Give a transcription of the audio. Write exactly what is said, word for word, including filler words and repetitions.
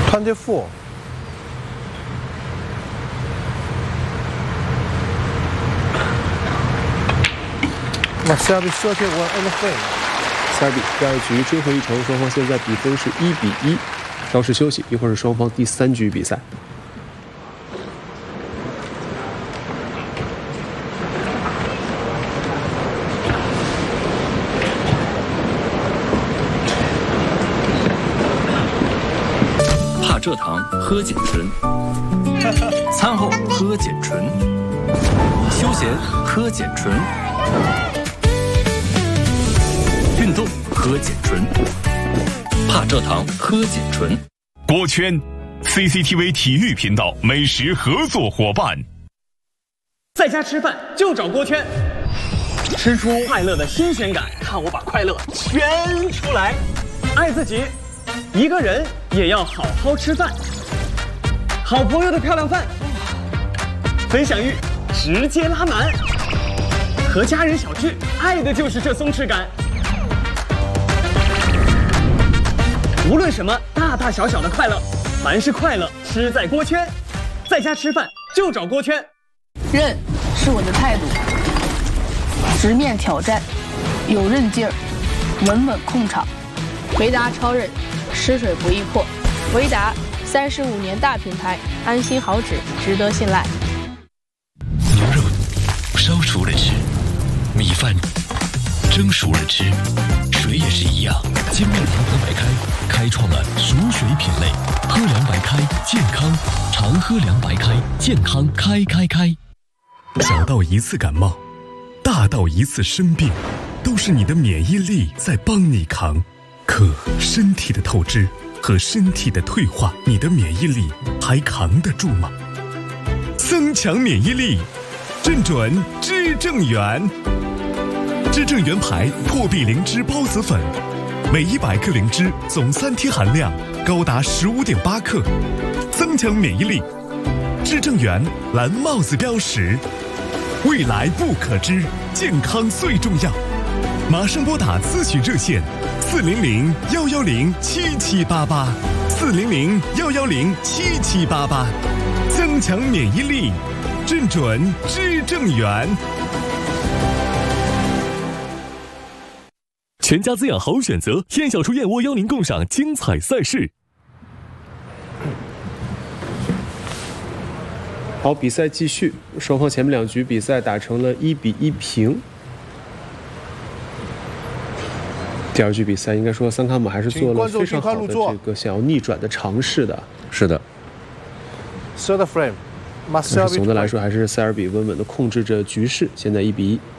twenty-four。哇 ，Serve thirty-one and frame。 塞尔比第二局追回一城，双方现在比分是一比一，稍事休息，一会儿是双方第三局比赛。 帕蔗糖喝碱醇，餐后喝碱醇，休闲喝碱醇。运动喝碱醇，帕蔗糖喝碱醇。 锅圈 ，C C T V 体育频道美食合作伙伴。 在家吃饭就找锅圈，吃出快乐的新鲜感，看我把快乐圈出来。爱自己，一个人也要好好吃饭。好朋友的漂亮饭，分享欲直接拉满。和家人小聚，爱的就是这松弛感。无论什么大大小小的快乐，凡是快乐吃在锅圈。在家吃饭就找锅圈。 韧是我的态度，直面挑战，有韧劲儿，稳稳控场。维达超韧，湿水不易破。维达三十五年大品牌，安心好纸，值得信赖。 牛肉烧熟了吃，米饭蒸熟了吃，水也是一样。金麦堂喝白开开创了熟水品类，喝凉白开健康，常喝凉白开健康开开开。 小到一次感冒，大到一次生病，都是你的免疫力在帮你扛。可身体的透支和身体的退化，你的免疫力还扛得住吗？增强免疫力，正准知正元。知正元牌破壁灵芝孢子粉，每一百克灵芝总三贴含量高达十五点八克，增强免疫力。知正元蓝帽子标识，未来不可知，健康最重要。马上拨打咨询热线四零零幺幺零七七八八，四零零幺幺零七七八八，增强免疫力，正准知正元。 全家滋养好选择，燕小厨燕窝邀您共赏精彩赛事。 好，比赛继续，双方前面两局比赛打成了一比一平。第二局比赛，应该说桑卡姆还是做了非常好的这个想要逆转的尝试的。 是的。Third frame， 但是总的来说，还是塞尔比稳稳的控制着局势，现在一比一。